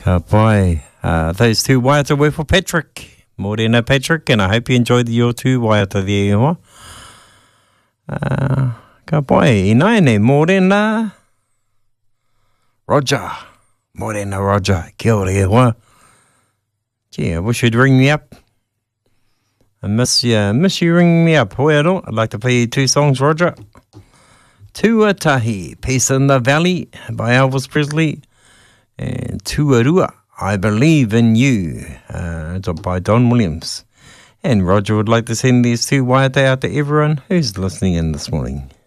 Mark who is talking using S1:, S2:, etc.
S1: Ka pai. Those two waiata were for Patrick. Morena Patrick, and I hope you enjoyed your two waiata there. Hoa. Ka pai. Inaine, morena. Roger. Morena Roger. Kia ora e hoa. Gee, I wish you'd ring me up. I miss you ringing me up. Hoero, I'd like to play you two songs, Roger. Tuatahi, Peace in the Valley by Elvis Presley. And Tuarua, I Believe in You by Don Williams. And Roger would like to send these two waiata out to everyone who's listening in this morning.